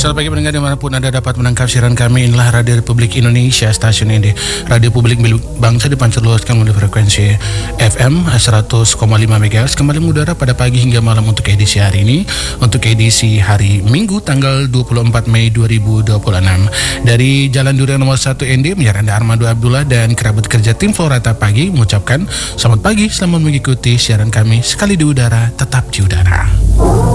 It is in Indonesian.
Selamat pagi pendengar dimanapun Anda dapat menangkap siaran kami. Inilah Radio Republik Indonesia, stasiun ini Radio Publik milik bangsa dipancar luaskan melalui frekuensi FM 100,5 MHz. Kembali mengudara pada pagi hingga malam untuk edisi hari ini, untuk edisi hari Minggu tanggal 24 Mei 2026. Dari Jalan Durian nomor 1 ND, menyiar Anda Armando Abdullah dan kerabat kerja tim Florata Pagi mengucapkan selamat pagi, selamat mengikuti siaran kami. Sekali di udara, tetap di udara.